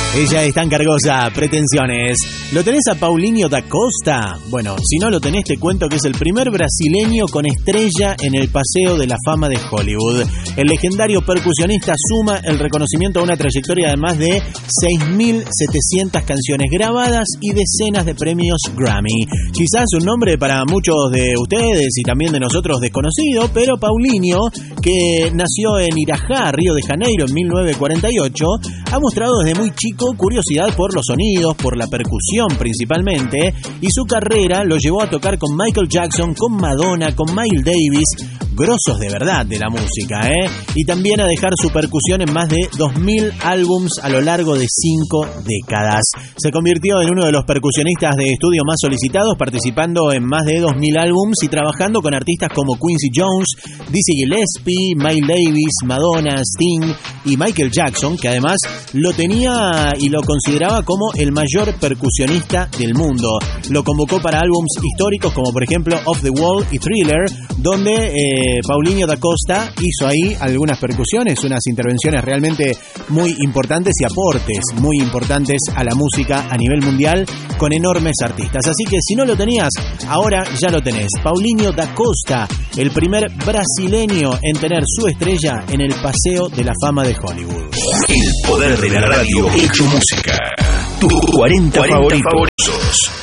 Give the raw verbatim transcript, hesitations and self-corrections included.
Ella es tan cargosa, pretensiones. ¿Lo tenés a Paulinho da Costa? Bueno, si no lo tenés, te cuento que es el primer brasileño con estrella en el Paseo de la Fama de Hollywood. El legendario percusionista suma el reconocimiento a una trayectoria de más de seis mil setecientas canciones grabadas y decenas de premios Grammy. Quizás un nombre para muchos de ustedes y también de nosotros desconocido, pero Paulinho, que nació en Irajá, Río de Janeiro, en mil novecientos cuarenta y ocho, ha mostrado desde muy chico curiosidad por los sonidos, por la percusión principalmente, y su carrera lo llevó a tocar con Michael Jackson, con Madonna, con Miles Davis, grosos de verdad de la música, ¿eh? Y también a dejar su percusión en más de dos mil álbums a lo largo de cinco décadas. Se convirtió en uno de los percusionistas de estudio más solicitados, participando en más de dos mil álbums y trabajando con artistas como Quincy Jones, Dizzy Gillespie, Miles Davis, Madonna, Sting y Michael Jackson, que además lo tenía y lo consideraba como el mayor percusionista del mundo. Lo convocó para álbums históricos como por ejemplo Off the Wall y Thriller, donde eh, Paulinho da Costa hizo ahí algunas percusiones, unas intervenciones realmente muy importantes y aportes muy importantes a la música a nivel mundial con enormes artistas. Así que si no lo tenías, ahora ya lo tenés. Paulinho da Costa, el primer brasileño en tener su estrella en el Paseo de la Fama de Hollywood. El poder de la radio hecho música. Tus cuarenta, cuarenta favoritos. favoritos.